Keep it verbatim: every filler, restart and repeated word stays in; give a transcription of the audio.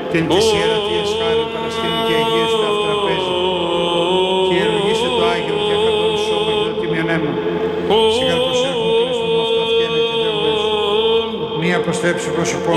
την της ιερατείας χάρη παραστήνει και αγίες του αυτραπέζη. Και ιερολογήστε το Άγιο και ακατόν σώμα και το τίμιον αίμα. Σιγά προσέρχομαι κλειστούν με αυτό αυκένε και δεωμέσου. Μία προστρέψει προσωπών